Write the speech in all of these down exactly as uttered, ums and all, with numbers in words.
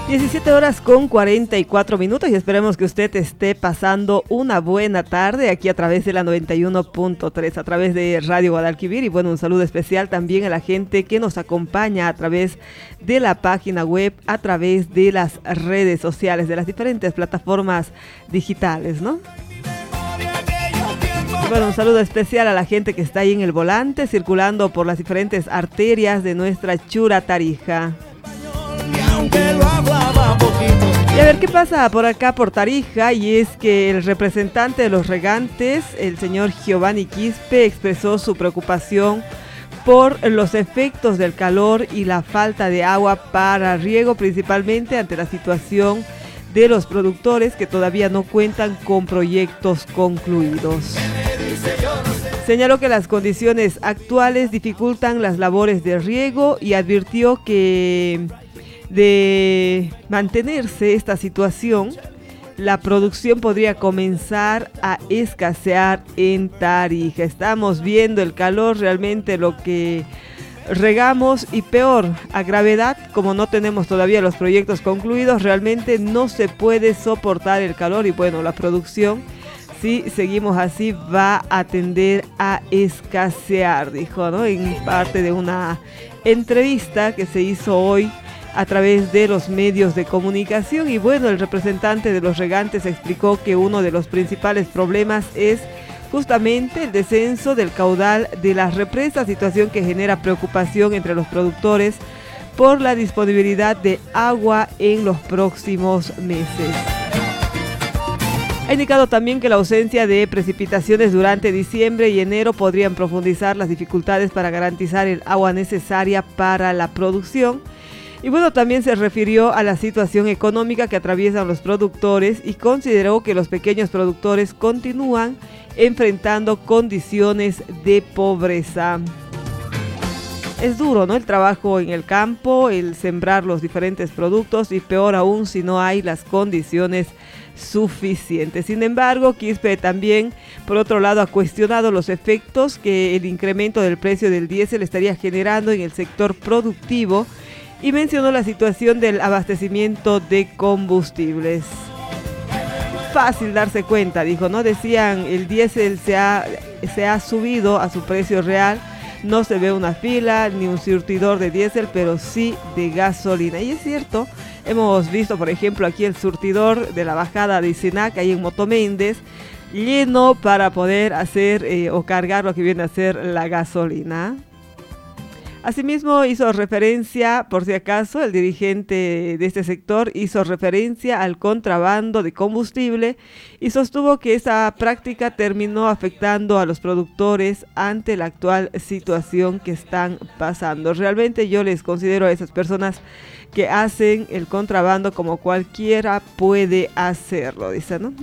diecisiete horas con cuarenta y cuatro minutos y esperemos que usted esté pasando una buena tarde aquí a través de la noventa y uno punto tres, a través de Radio Guadalquivir. Y bueno, un saludo especial también a la gente que nos acompaña a través de la página web, a través de las redes sociales, de las diferentes plataformas digitales, ¿no? Y bueno, un saludo especial a la gente que está ahí en el volante, circulando por las diferentes arterias de nuestra Chura Tarija. Y a ver qué pasa por acá por Tarija, y es que el representante de los regantes, el señor Giovanni Quispe, expresó su preocupación por los efectos del calor y la falta de agua para riego, principalmente ante la situación de los productores que todavía no cuentan con proyectos concluidos. Señaló que las condiciones actuales dificultan las labores de riego y advirtió que de mantenerse esta situación, la producción podría comenzar a escasear en Tarija. Estamos viendo el calor, realmente lo que regamos, y peor, a gravedad, como no tenemos todavía los proyectos concluidos, realmente no se puede soportar el calor y bueno, la producción, si seguimos así, va a tender a escasear, dijo, ¿no? En parte de una entrevista que se hizo hoy a través de los medios de comunicación. Y bueno, el representante de los regantes explicó que uno de los principales problemas es justamente el descenso del caudal de las represas, situación que genera preocupación entre los productores por la disponibilidad de agua en los próximos meses. Ha indicado también que la ausencia de precipitaciones durante diciembre y enero podrían profundizar las dificultades para garantizar el agua necesaria para la producción. Y bueno, también se refirió a la situación económica que atraviesan los productores y consideró que los pequeños productores continúan enfrentando condiciones de pobreza. Es duro, ¿no? El trabajo en el campo, el sembrar los diferentes productos y peor aún si no hay las condiciones suficientes. Sin embargo, Quispe también, por otro lado, ha cuestionado los efectos que el incremento del precio del diésel estaría generando en el sector productivo y mencionó la situación del abastecimiento de combustibles. Fácil darse cuenta, dijo, ¿no? Decían, el diésel se ha, se ha subido a su precio real, no se ve una fila ni un surtidor de diésel, pero sí de gasolina. Y es cierto, hemos visto, por ejemplo, aquí el surtidor de la bajada de Isinac, ahí en Motoméndez, lleno para poder hacer eh, o cargar lo que viene a ser la gasolina. Asimismo, hizo referencia, por si acaso, el dirigente de este sector hizo referencia al contrabando de combustible y sostuvo que esa práctica terminó afectando a los productores ante la actual situación que están pasando. Realmente yo les considero a esas personas que hacen el contrabando como cualquiera puede hacerlo, dice, ¿no?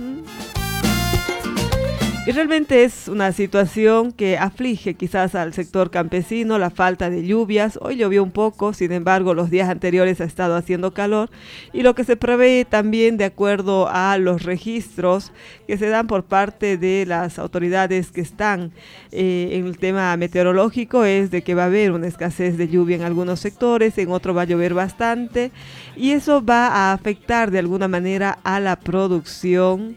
Y realmente es una situación que aflige quizás al sector campesino, la falta de lluvias. Hoy llovió un poco, sin embargo los días anteriores ha estado haciendo calor, y lo que se prevé también de acuerdo a los registros que se dan por parte de las autoridades que están eh, en el tema meteorológico es de que va a haber una escasez de lluvia en algunos sectores, en otros va a llover bastante, y eso va a afectar de alguna manera a la producción,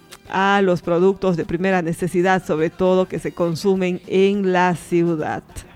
a los productos de primera necesidad, sobre todo que se consumen en la ciudad.